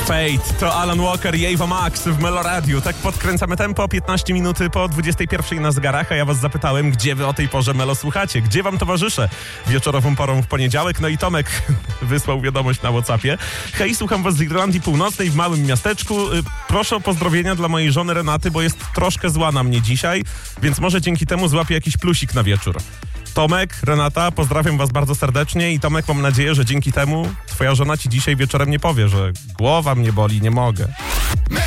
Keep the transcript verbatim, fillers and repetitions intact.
Fate, to Alan Walker i Ava Max w Meloradiu. Tak podkręcamy tempo, piętnaście minuty po dwudziestej pierwszej na zegarach, a ja was zapytałem, gdzie wy o tej porze Melo słuchacie? Gdzie wam towarzyszę wieczorową porą w poniedziałek? No i Tomek wysłał wiadomość na WhatsAppie. Hej, słucham was z Irlandii Północnej w małym miasteczku. Proszę o pozdrowienia dla mojej żony Renaty, bo jest troszkę zła na mnie dzisiaj, więc może dzięki temu złapię jakiś plusik na wieczór. Tomek, Renata, pozdrawiam was bardzo serdecznie i Tomek, mam nadzieję, że dzięki temu twoja żona ci dzisiaj wieczorem nie powie, że głowa mnie boli, nie mogę.